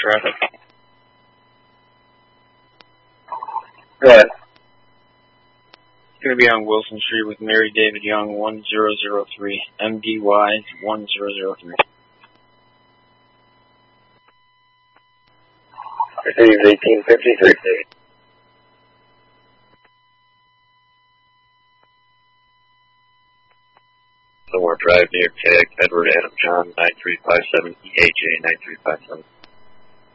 traffic. Go ahead. It's going to be on Wilson Street with Mary David Young, 1003, MDY 1003. Mercedes 1853. Somewhere Drive near Tag, Edward Adam John, 9357, EAJ 9357.